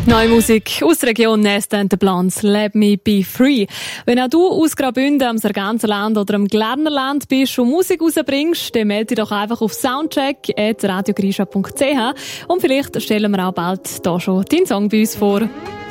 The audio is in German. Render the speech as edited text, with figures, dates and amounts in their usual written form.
Neue Musik aus der Region Nest and the Blondes, Let Me Be Free. Wenn auch du aus Graubünden, am Sarganserland oder am Glarnerland bist und Musik rausbringst, dann melde dich doch einfach auf soundcheck@radiogrisha.ch und vielleicht stellen wir auch bald hier schon deinen Song bei uns vor.